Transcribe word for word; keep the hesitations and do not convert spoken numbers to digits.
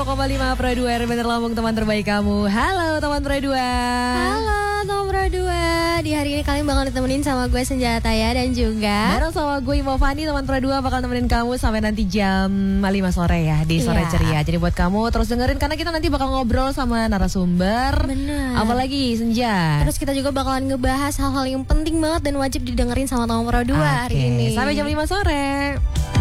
dua koma lima Pro dua R Bener Lampung, teman terbaik kamu. Halo teman Pro dua. Halo teman Pro dua. Di hari ini kalian bakal ditemenin sama gue Senjata ya, dan juga bareng sama gue Imo Fani. Teman Pro dua bakal nemenin kamu sampai nanti jam lima sore ya, di Sore Iya. Ceria. Jadi buat kamu terus dengerin, karena kita nanti bakal ngobrol sama narasumber. Bener. Apalagi Senja. Terus kita juga bakalan ngebahas hal-hal yang penting banget dan wajib didengerin sama teman Pro dua hari Oke, ini. sampai jam lima sore.